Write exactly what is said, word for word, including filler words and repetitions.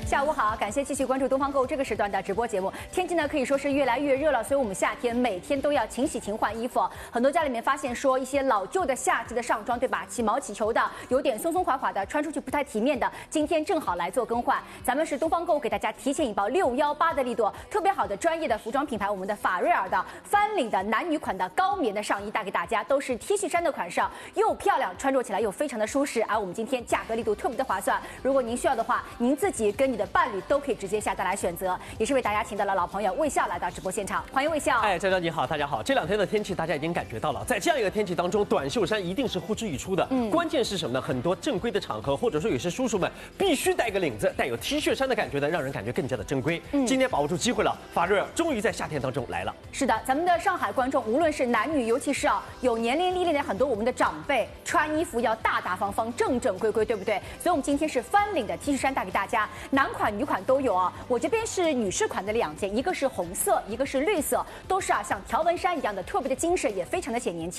下午好，感谢继续关注东方购这个时段的直播节目。天气呢可以说是越来越热了，所以我们夏天每天都要勤洗勤换衣服。很多家里面发现说一些老旧的夏季的上装，对吧？起毛起球的，有点松松垮垮的，穿出去不太体面的，今天正好来做更换。咱们是东方购给大家提前引爆六幺八的力度，特别好的专业的服装品牌，我们的法瑞尔的翻领的男女款的高棉的上衣带给大家，都是 T 恤衫的款式，又漂亮，穿着起来又非常的舒适。而我们今天价格力度特别的划算，如果您需要的话，您自己跟你的伴侣都可以直接下单来选择。也是为大家请到了老朋友魏笑来到直播现场，欢迎魏笑。 哎，佳佳你好，大家好。这两天的天气大家已经感觉到了，在这样一个天气当中，短袖衫一定是呼之欲出的。嗯，关键是什么呢？很多正规的场合，或者说有些叔叔们必须带个领子，带有 T 恤衫的感觉的，让人感觉更加的正规。嗯，今天把握住机会了，法瑞尔终于在夏天当中来了。是的，咱们的上海观众，无论是男女，尤其是啊有年龄历练的很多我们的长辈，穿衣服要大大方方、正正规规，对不对？所以我们今天是翻领的 T 恤衫带给大家，男款、女款都有啊。我这边是女士款的两件，一个是红色，一个是绿色，都是啊像条纹衫一样的，特别的精神，也非常的显年轻。